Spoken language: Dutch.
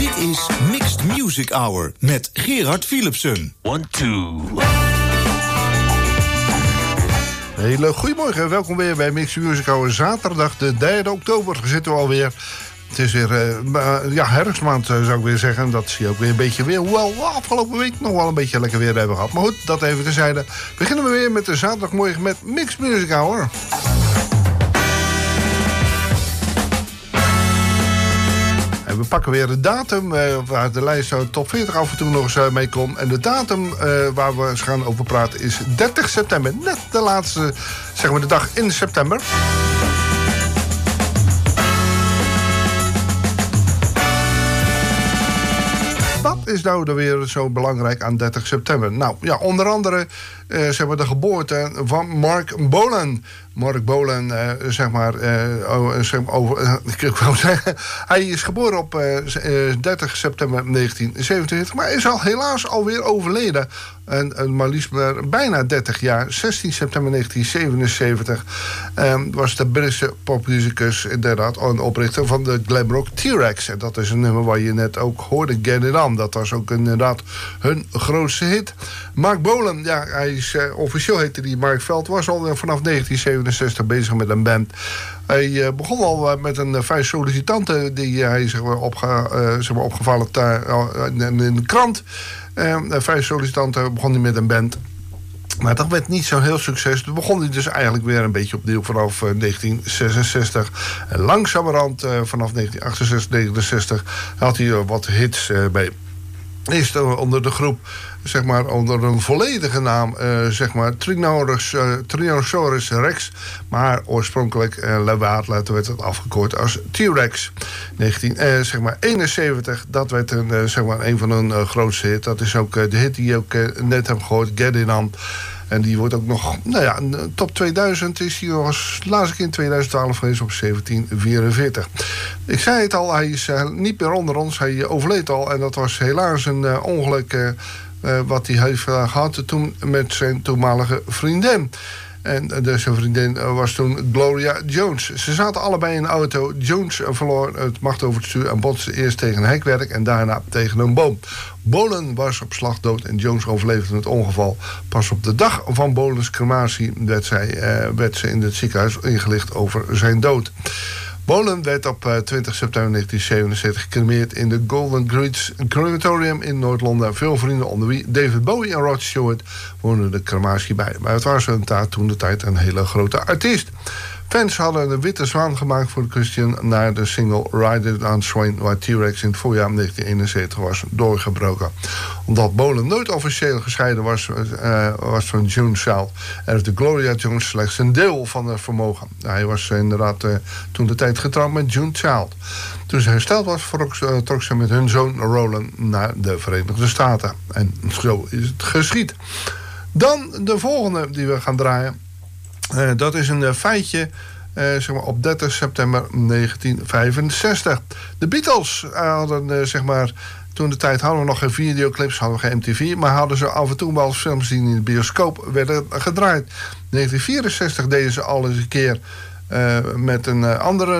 Dit is Mixed Music Hour met Gerard Philipsen. 1, 2. Hele goedemorgen, welkom weer bij Mixed Music Hour. Zaterdag de 3 oktober zitten we alweer. Het is weer herfstmaand zou ik weer zeggen. Dat zie je ook weer een beetje weer. Hoewel we afgelopen week nog wel een beetje lekker weer hebben gehad. Maar goed, dat even terzijde. Beginnen we weer met de zaterdagmorgen met Mixed Music Hour. En we pakken weer de datum waar de lijst top 40 af en toe nog eens mee komt. En de datum waar we eens gaan over praten is 30 september. Net de laatste, zeg maar de dag in september. Wat is nou dan weer zo belangrijk aan 30 september? Nou ja, onder andere zeg maar de geboorte van Marc Bolan. Marc Bolan, ik wou zeggen, hij is geboren op 30 september 1927, maar is al helaas alweer overleden. En maar liefst bijna 30 jaar, 16 september 1977, was de Britse popmusicus inderdaad een oprichter van de glamrock T-Rex. En dat is een nummer waar je net ook hoorde, Get It On. Dat was ook inderdaad hun grootste hit. Marc Bolan, ja, hij is officieel heette hij Mark Veld, was al vanaf 1967 bezig met een band. Hij begon al met een 5 sollicitanten die hij opgevallen in de krant. 5 sollicitanten begon hij met een band. Maar dat werd niet zo'n heel succes. Toen begon hij dus eigenlijk weer een beetje opnieuw vanaf 1966. En langzamerhand vanaf 1968, 1969 had hij wat hits bij. Eerst onder de groep, zeg maar, onder een volledige naam, zeg maar, Tyrannosaurus Rex. Maar oorspronkelijk, later werd het afgekort als T-Rex. 1971, dat werd een van hun grootste hits. Dat is ook de hit die je ook net hebt gehoord, Get It On. En die wordt ook nog, top 2000 is hij was laatste keer in 2012 geweest op 1744. Ik zei het al, hij is niet meer onder ons, hij overleed al. En dat was helaas een ongeluk wat hij heeft gehad toen met zijn toenmalige vriendin. En zijn vriendin was toen Gloria Jones. Ze zaten allebei in een auto. Jones verloor het macht over het stuur en botste eerst tegen een hekwerk en daarna tegen een boom. Bolan was op slag dood en Jones overleefde het ongeval. Pas op de dag van Bolans crematie werd ze in het ziekenhuis ingelicht over zijn dood. Bolan werd op 20 september 1977 gecremeerd in de Golden Gates Crematorium in Noord-Londen. Veel vrienden, onder wie David Bowie en Rod Stewart, woonden de crematie bij. Maar het was toen de tijd een hele grote artiest. Fans hadden een witte zwaan gemaakt voor de Christian naar de single Ride It On Swain, waar T-Rex in het voorjaar 1971 was doorgebroken. Omdat Bolan nooit officieel gescheiden was van June Child, erfde Gloria Jones slechts een deel van het vermogen. Hij was inderdaad toen de tijd getrouwd met June Child. Toen ze hersteld was, trok ze met hun zoon Roland naar de Verenigde Staten. En zo is het geschied. Dan de volgende die we gaan draaien. Dat is een feitje op 30 september 1965. De Beatles hadden, toen de tijd hadden we nog geen videoclips, hadden we geen MTV, maar hadden ze af en toe wel films die in de bioscoop werden gedraaid. In 1964 deden ze al eens een keer met een andere